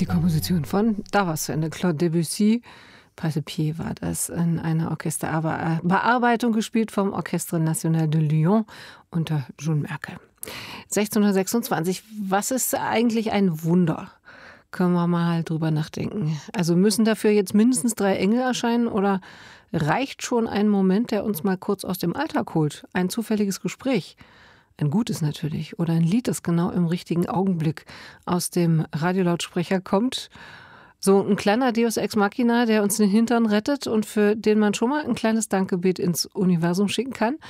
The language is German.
Die Komposition von, da war es zu Ende, Claude Debussy. Pas de Pied war das, in einer Orchesterbearbeitung gespielt vom Orchestre National de Lyon unter June Merkel. 1626, was ist eigentlich ein Wunder? Können wir mal drüber nachdenken. Also müssen dafür jetzt mindestens 3 Engel erscheinen oder reicht schon ein Moment, der uns mal kurz aus dem Alltag holt? Ein zufälliges Gespräch. Ein gutes natürlich. Oder ein Lied, das genau im richtigen Augenblick aus dem Radiolautsprecher kommt. So ein kleiner Deus Ex Machina, der uns den Hintern rettet und für den man schon mal ein kleines Dankgebet ins Universum schicken kann.